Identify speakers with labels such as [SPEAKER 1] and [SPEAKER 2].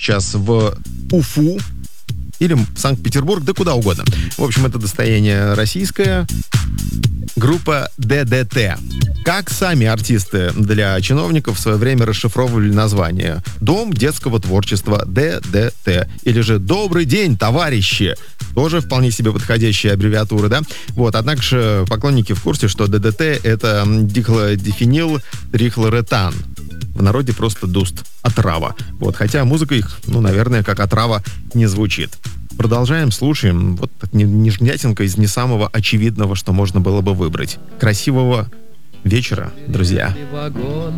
[SPEAKER 1] сейчас в Уфу или в Санкт-Петербург, да куда угодно. В общем, это достояние российское. Группа ДДТ. Как сами артисты для чиновников в свое время расшифровывали название? Дом детского творчества ДДТ. Или же «Добрый день, товарищи». Тоже вполне себе подходящие аббревиатуры, да? Вот, однако же поклонники в курсе, что ДДТ — это дихлодифенил трихлоретан. В народе просто дуст, отрава. Вот, хотя музыка их, наверное, как отрава не звучит. Продолжаем, слушаем. Вот нежнятинка из не самого очевидного, что можно было бы выбрать. Красивого вечера, друзья.